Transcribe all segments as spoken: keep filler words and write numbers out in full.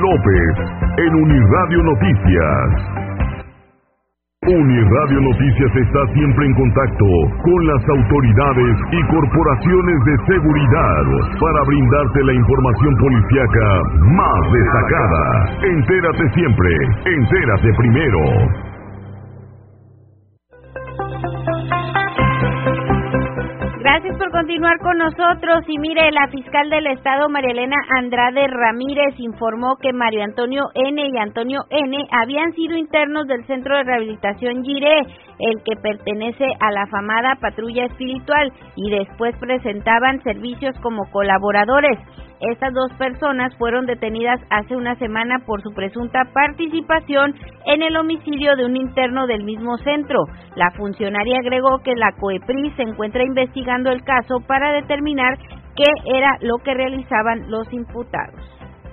López en Uniradio Noticias. Uniradio Noticias está siempre en contacto con las autoridades y corporaciones de seguridad para brindarte la información policíaca más destacada. Entérate siempre, entérate primero. Gracias por continuar con nosotros. Y mire, la fiscal del Estado, María Elena Andrade Ramírez, informó que Mario Antonio N. y Antonio N. habían sido internos del Centro de Rehabilitación Jiré, el que pertenece a la afamada Patrulla Espiritual, y después presentaban servicios como colaboradores. Estas dos personas fueron detenidas hace una semana por su presunta participación en el homicidio de un interno del mismo centro. La funcionaria agregó que la COEPRIS se encuentra investigando el caso para determinar qué era lo que realizaban los imputados.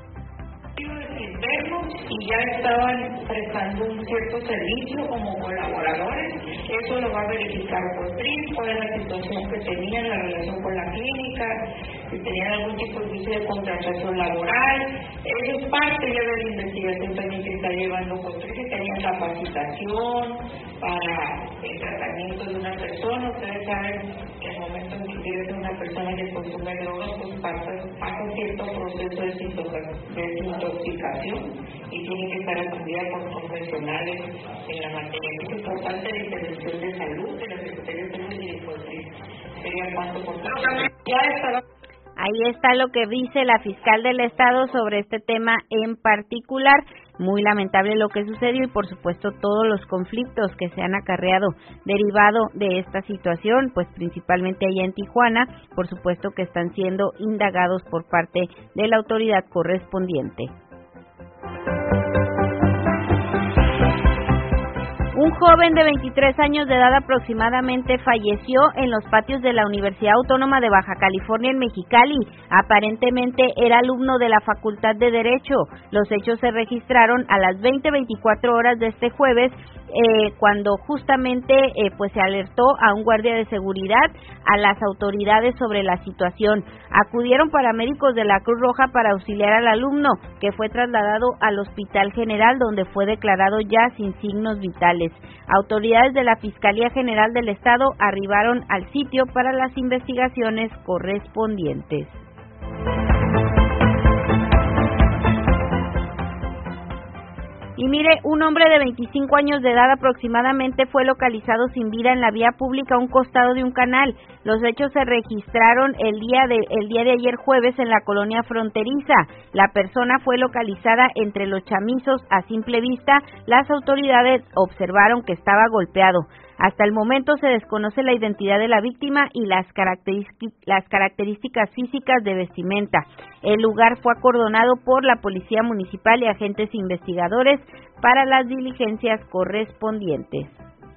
Y ya estaban prestando un cierto servicio como colaboradores. Eso lo va a verificar COEPRIS, cuál es la situación que tenían, la relación con la clínica, si tenían algún tipo de contratación laboral. Eso es parte ya de la investigación también que está llevando COEPRIS, que tenían capacitación para el tratamiento de una persona. Ustedes saben que el momento en que tienes una persona que consume drogas, pues pasa, pasa cierto proceso de desintoxicación y tiene que estar atendida por profesionales en la materia. Es importante la intervención de salud de la Secretaría de Salud y de COEPRIS. Sería cuánto por ya estaba. Ahí está lo que dice la fiscal del Estado sobre este tema en particular. Muy lamentable lo que sucedió y por supuesto todos los conflictos que se han acarreado derivado de esta situación, pues principalmente allá en Tijuana, por supuesto que están siendo indagados por parte de la autoridad correspondiente. Un joven de veintitrés años de edad aproximadamente falleció en los patios de la Universidad Autónoma de Baja California en Mexicali. Aparentemente era alumno de la Facultad de Derecho. Los hechos se registraron a las veinte veinticuatro horas de este jueves, eh, cuando justamente eh, pues se alertó a un guardia de seguridad a las autoridades sobre la situación. Acudieron paramédicos de la Cruz Roja para auxiliar al alumno, que fue trasladado al Hospital General, donde fue declarado ya sin signos vitales. Autoridades de la Fiscalía General del Estado arribaron al sitio para las investigaciones correspondientes. Y mire, un hombre de veinticinco años de edad aproximadamente fue localizado sin vida en la vía pública a un costado de un canal. Los hechos se registraron el día de el día de ayer jueves en la colonia fronteriza. La persona fue localizada entre los chamizos a simple vista. Las autoridades observaron que estaba golpeado. Hasta el momento se desconoce la identidad de la víctima y las características, las características físicas de vestimenta. El lugar fue acordonado por la Policía Municipal y agentes investigadores para las diligencias correspondientes.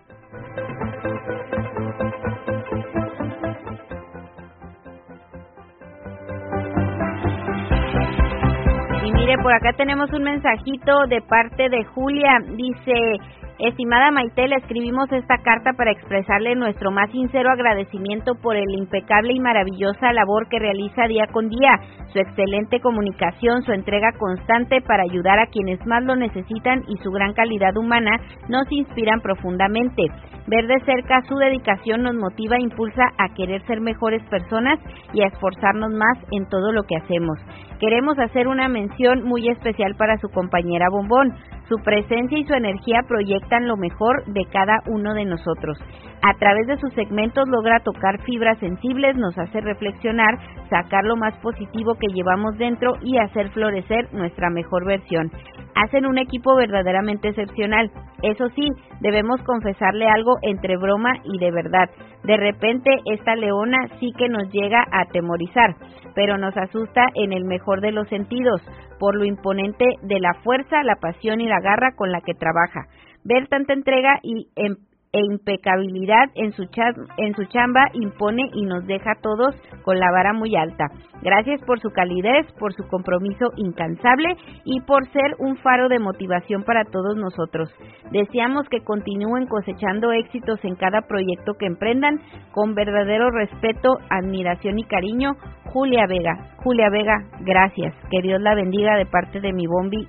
Y mire, por acá tenemos un mensajito de parte de Julia. Dice: estimada Maite, le escribimos esta carta para expresarle nuestro más sincero agradecimiento por el impecable y maravillosa labor que realiza día con día, su excelente comunicación, su entrega constante para ayudar a quienes más lo necesitan y su gran calidad humana nos inspiran profundamente. Ver de cerca su dedicación nos motiva e impulsa a querer ser mejores personas y a esforzarnos más en todo lo que hacemos. Queremos hacer una mención muy especial para su compañera Bombón. Su presencia y su energía proyectan lo mejor de cada uno de nosotros. A través de sus segmentos logra tocar fibras sensibles, nos hace reflexionar, sacar lo más positivo que llevamos dentro y hacer florecer nuestra mejor versión. Hacen un equipo verdaderamente excepcional. Eso sí, debemos confesarle algo entre broma y de verdad. De repente esta leona sí que nos llega a atemorizar, pero nos asusta en el mejor de los sentidos, por lo imponente de la fuerza, la pasión y la garra con la que trabaja. Ver tanta entrega y em e impecabilidad en su, en su chamba impone y nos deja a todos con la vara muy alta. Gracias por su calidez, por su compromiso incansable y por ser un faro de motivación para todos nosotros. Deseamos que continúen cosechando éxitos en cada proyecto que emprendan. Con verdadero respeto, admiración y cariño, Julia Vega. Julia Vega, gracias. Que Dios la bendiga de parte de mi Bombi